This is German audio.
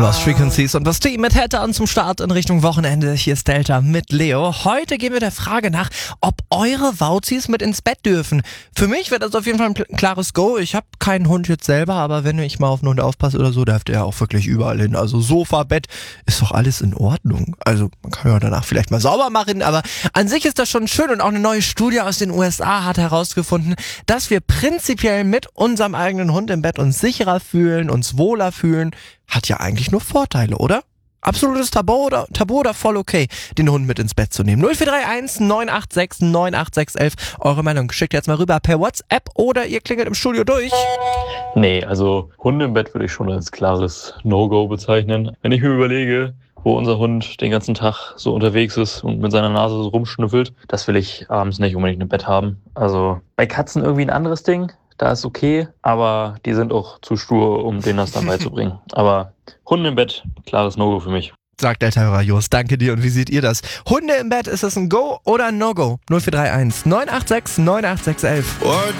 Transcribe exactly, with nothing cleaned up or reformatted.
Lost Frequencies und was die mit Hatter an zum Start in Richtung Wochenende. Hier ist Delta mit Leo. Heute gehen wir der Frage nach, ob eure Wauzis mit ins Bett dürfen. Für mich wäre das auf jeden Fall ein klares Go. Ich habe keinen Hund jetzt selber, aber wenn ich mal auf einen Hund aufpasse oder so, darf der auch wirklich überall hin. Also Sofa, Bett, ist doch alles in Ordnung. Also man kann ja danach vielleicht mal sauber machen, aber an sich ist das schon schön und auch eine neue Studie aus den U S A hat herausgefunden, dass wir prinzipiell mit unserem eigenen Hund im Bett uns sicherer fühlen, uns wohler fühlen. Hat ja eigentlich nur Vorteile, oder? Absolutes Tabu oder, Tabu oder voll okay, den Hund mit ins Bett zu nehmen. null vier drei eins neun acht sechs neun acht sechs eins eins. Eure Meinung schickt jetzt mal rüber per WhatsApp oder ihr klingelt im Studio durch. Nee, also Hunde im Bett würde ich schon als klares No-Go bezeichnen. Wenn ich mir überlege, wo unser Hund den ganzen Tag so unterwegs ist und mit seiner Nase so rumschnüffelt, das will ich abends nicht unbedingt im Bett haben. Also bei Katzen irgendwie ein anderes Ding. Da ist okay, aber die sind auch zu stur, um denen das dann beizubringen. Aber Hunde im Bett, klares No-Go für mich. Sagt Delta-Hörer Jost, danke dir. Und wie seht ihr das? Hunde im Bett, ist das ein Go oder ein No-Go? null vier drei eins neun acht sechs neun acht sechs eins eins.